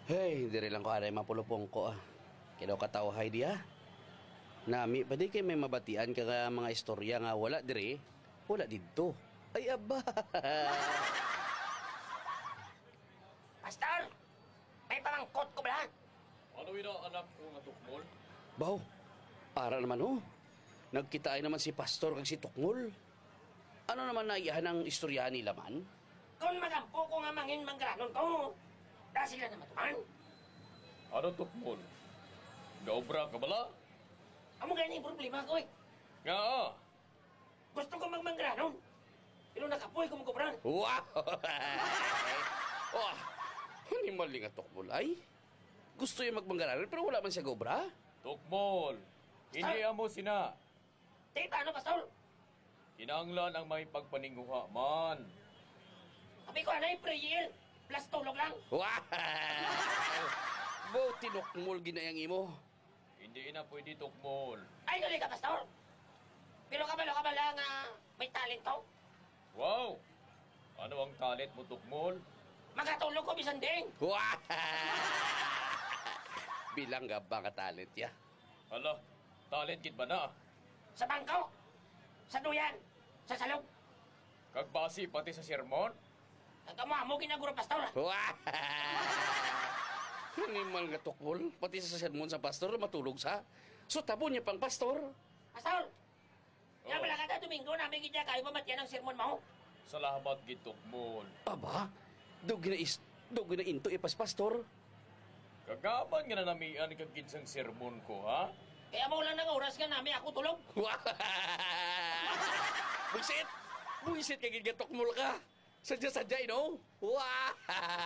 Hey, diri lang ko aray mapulupong ko ah. Kaya katawhay diya. Nami, pwede kay may mabatian ka nga mga istorya nga wala diri, wala dito. Ay aba. Pastor! May pamangkot ko ba? Ano ina anak ko nga tukmol? Baw, para naman oh. Nagkitaan naman si Pastor kag si Tukmol. Ano naman naiyahan ang istorya nila man? Kung magampo ko nga mangin manggranon ko, dahil sila na matuman. Ano tukmol? Gaobra ka bala? Amo ganyan yung problema ko eh. Nga Gusto ko magmanggranon. Pero nakapoy ko magkubran. Wow! Oh, hindi mali nga Tukmol ay. Gusto yung magmanggararan pero wala man siya gobra. tukmol. Hindi amo sina. Di paano, Pastor? Kinanglan ang may pagpaninguha man. Sabi ko na yung prayer, plus tulog lang. Wow! Bo, tinukmol ginayang imo. Hindi na pwede tukmol. Ay, dali ka, Pastor. Pero kabalo ka ba lang may talent ko? Wow! Ano ang talent mo tukmol? Magatulog ko bisan ding. Wow! Bilang nga ba nga talent ya? Hala, talent kit ba na? Sa bangko, sa duyan, sa salog. Kagbasi pati sa sermon? Nagkamamo ginaguro, Pastor. Wow! Animal nga tukmol. Pati sa sermon sa pastor matulog sa. So tabo niya pang pastor. Pastor! Oh. Nga pala kada Domingo namin kita kayo pamatyan ng sermon mo. Salamat gid tukmol. Aba, dogi na into ipas pastor. Kagaban nga na namian kag ginsang sermon ko, ha? Kaya mo lang ng oras nga namin ako tulog. Wow! Buisit! Buisit kay gigatok mo ka. Sadya-sadya, no? Wow!